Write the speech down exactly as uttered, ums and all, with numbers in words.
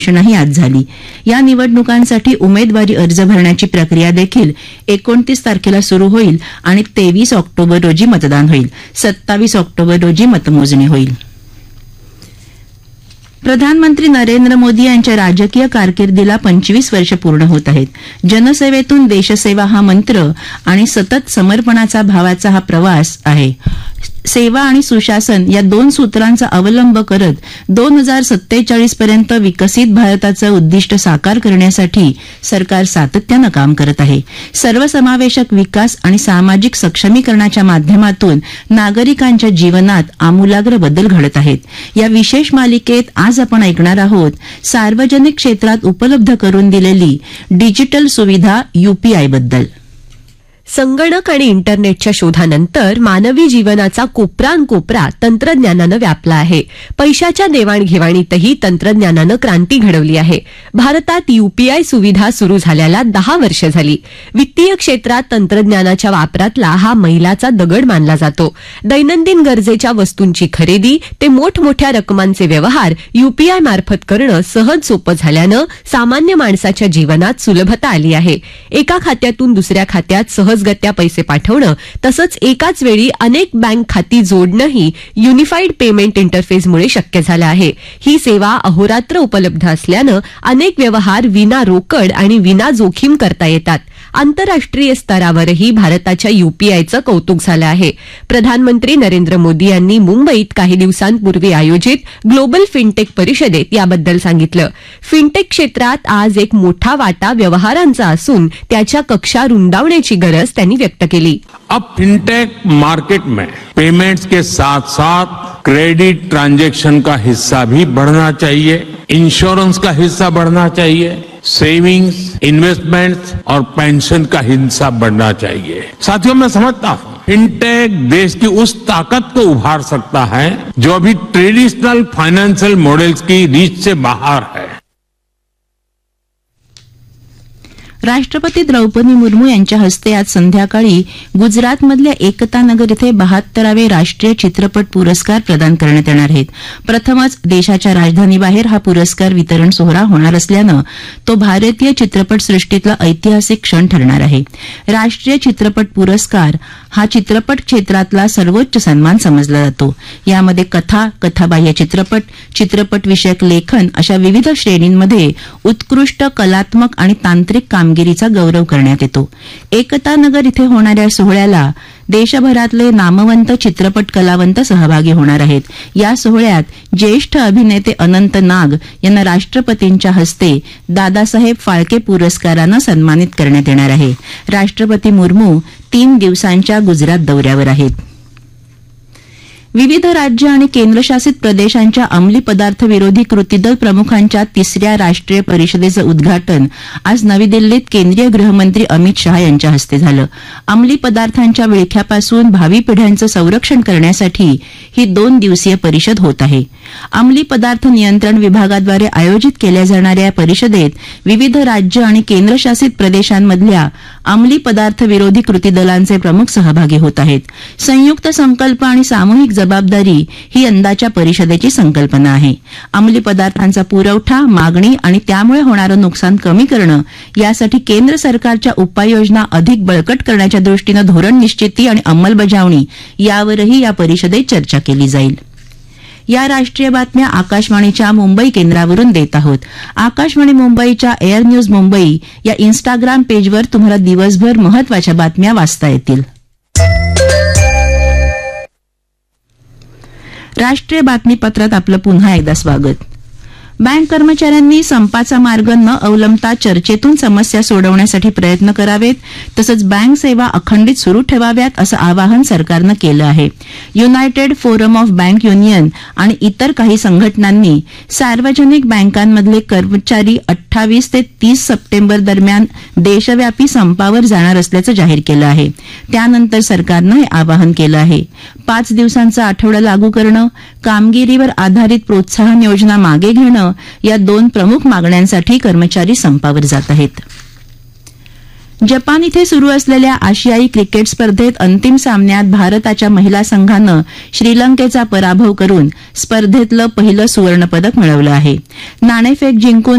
घोषणाही आज झाली. या निवडणुकांसाठी उमेदवारी अर्ज भरण्याची प्रक्रिया देखील एकोणतीस तारखेला सुरू होईल आणि तेवीस ऑक्टोबर रोजी मतदान होईल. सत्तावीस ऑक्टोबर रोजी मतमोजणी होईल. प्रधानमंत्री नरेंद्र मोदी यांच्या राजकीय कारकिर्दीला पंचवीस वर्ष पूर्ण होत आहेत. जनसेवेतून देशसेवा हा मंत्र आणि सतत समर्पणाचा भावाचा हा प्रवास आहे. सेवा आणि सुशासन या दोन सूत्रांचा अवलंब करत दोन हजार सत्तेचाळीस पर्यंत विकसित भारताचं उद्दिष्ट साकार करण्यासाठी सरकार सातत्यानं काम करत आहे. सर्वसमावेशक विकास आणि सामाजिक सक्षमीकरणाच्या माध्यमातून नागरिकांच्या जीवनात आमूलाग्र बदल घडत आहेत. या विशेष मालिकेत आज आपण ऐकणार आहोत सार्वजनिक क्षेत्रात उपलब्ध करून दिलेली डिजिटल सुविधा यूपीआय बद्दल. संगणक आणि इंटरनेटच्या शोधानंतर मानवी जीवनाचा कोपरान कोपरा तंत्रज्ञानानं व्यापला आहे. पैशाच्या देवाणघेवाणीतही तंत्रज्ञानानं क्रांती घडवली आहे. भारतात यूपीआय सुविधा सुरू झाल्याला दहा वर्ष झाली. वित्तीय क्षेत्रात तंत्रज्ञानाच्या वापरातला हा मैलाचा दगड मानला जातो. दैनंदिन गरजेच्या वस्तूंची खरेदी ते मोठमोठ्या रकमांचे व्यवहार यूपीआय मार्फत करणं सहज सोपं झाल्यानं सामान्य माणसाच्या जीवनात सुलभता आली आहे. एका खात्यातून दुसऱ्या खात्यात सहज गत्या पैसे पाठवणं तसंच एकाच वेळी अनेक बँक खाती जोडणंही युनिफाईड पेमेंट इंटरफेसमुळे शक्य झालं आहे. ही सेवा अहोरात्र उपलब्ध असल्यानं अनेक व्यवहार विना रोकड आणि विना जोखीम करता येतात. आंतरराष्ट्रीय स्तरावरही भारताच्या यूपीआयचं कौतुक झालं आहे. प्रधानमंत्री नरेंद्र मोदी यांनी मुंबईत काही दिवसांपूर्वी आयोजित ग्लोबल फिनटेक परिषदेत याबद्दल सांगितलं. फिनटेक क्षेत्रात आज एक मोठा वाटा व्यवहारांचा असून त्याच्या कक्षा रुंदावण्याची गरज त्यांनी व्यक्त केली. अब फिनटेक मार्केट में पेमेंट्स के साथ साथ क्रेडिट ट्रांजैक्शन का हिस्सा भी बढ़ना चाहिए, इंश्योरेंस का हिस्सा बढ़ना चाहिए, सेविंग्स, इन्वेस्टमेंट्स और पेंशन का हिस्सा बढ़ना चाहिए. साथियों, मैं समझता हूं फिनटेक देश की उस ताकत को उभार सकता है जो अभी ट्रेडिशनल फाइनेंशियल मॉडल्स की रीच से बाहर है. राष्ट्रपती द्रौपदी मुर्मू यांच्या हस्ते आज संध्याकाळी गुजरातमधल्या एकता नगर इथे बहात्तरावे राष्ट्रीय चित्रपट पुरस्कार प्रदान करण्यात येणार आहेत. प्रथमच देशाच्या राजधानीबाहेर हा पुरस्कार वितरण सोहळा होणार असल्यानं तो भारतीय चित्रपटसृष्टीतला ऐतिहासिक क्षण ठरणार आहे. राष्ट्रीय चित्रपट पुरस्कार हा चित्रपट क्षेत्रातला सर्वोच्च सन्मान समजला जातो. यामध्ये कथा, कथाबाह्य चित्रपट, चित्रपट विषयक लेखन अशा विविध श्रेणींमध्ये उत्कृष्ट कलात्मक आणि तांत्रिक कामगिरीचा गौरव करण्यात येतो. एकता नगर इथे होणाऱ्या सोहळ्याला देशभरातले नामवंत चित्रपट कलावंत सहभागी होणार आहेत. या सोहळ्यात ज्येष्ठ अभिनेते अनंत नाग यांना राष्ट्रपतींच्या हस्ते दादासाहेब फाळके पुरस्कारानं सन्मानित करण्यात येणार आहे. राष्ट्रपती मुर्मू तीन दिवसांच्या गुजरात दौऱ्यावर आहेत. विविध राज्य आणि केंद्रशासित प्रदेशांच्या अंमली पदार्थ विरोधी कृती दल प्रमुखांच्या तिसऱ्या राष्ट्रीय परिषदेचं उद्घाटन आज नवी दिल्लीत केंद्रीय गृहमंत्री अमित शहा यांच्या हस्ते झालं. अंमली पदार्थांच्या विळख्यापासून भावी पिढ्यांचं संरक्षण करण्यासाठी ही दोन दिवसीय परिषद होत आहे. अंमली पदार्थ नियंत्रण विभागाद्वारे आयोजित केल्या जाणाऱ्या या परिषदेत विविध राज्य आणि केंद्रशासित प्रदेशांमधल्या अंमली पदार्थ विरोधी कृती दलांचे प्रमुख सहभागी होत आहेत. संयुक्त संकल्प आणि सामूहिक जबाबदारी ही यंदाच्या परिषदेची संकल्पना आहे. अंमली पदार्थांचा पुरवठा, मागणी आणि त्यामुळे होणारं नुकसान कमी करणं यासाठी केंद्र सरकारच्या उपाययोजना अधिक बळकट करण्याच्या दृष्टीनं धोरण निश्चिती आणि अंमलबजावणी यावरही या परिषदेत चर्चा केली जाईल. या राष्ट्रीय बातम्या आकाशवाणीच्या मुंबई केंद्रावरून देत आहोत. आकाशवाणी मुंबईच्या एअर न्यूज मुंबई या इन्स्टाग्राम पेजवर तुम्हाला दिवसभर महत्वाच्या बातम्या वाचता येतील. राष्ट्रीय बातमीपत्रात आपलं पुन्हा एकदा स्वागत. बँक कर्मचाऱ्यांनी संपाचा मार्ग न अवलंबता चर्चेतून समस्या सोडवण्यासाठी प्रयत्न करावेत तसंच बँक सेवा अखंडित सुरू ठेवाव्यात असं आवाहन सरकारनं केलं आहे. United forum of bank union आणि इतर काही संघटनांनी सार्वजनिक बँकांमधले कर्मचारी अठ्ठावीस ते तीस सप्टेंबर दरम्यान देशव्यापी संपावर जाणार असल्याचं जाहीर केलं आहे. त्यानंतर सरकारनं हे आवाहन केलं आहे. पाच दिवसांचा आठवडा लागू करणं, कामगिरीवर आधारित प्रोत्साहन योजना मागे घेणं या दोन प्रमुख मागण्यांसाठी कर्मचारी संपावर जात आहेत. जपान इथे सुरू असलेल्या आशियाई क्रिकेट स्पर्धेत अंतिम सामन्यात भारताच्या महिला संघानं श्रीलंकेचा पराभव करून स्पर्धेतलं पहिलं सुवर्णपदक मिळवलं आहे. नाणेफेक जिंकून